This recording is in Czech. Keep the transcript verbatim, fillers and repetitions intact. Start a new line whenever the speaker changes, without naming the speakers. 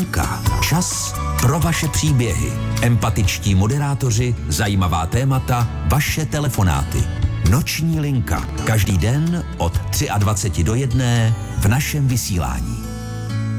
linka. Čas pro vaše příběhy. Empatičtí moderátoři, zajímavá témata, vaše telefonáty. Noční linka. Každý den od dvacet tři do jedné v našem vysílání.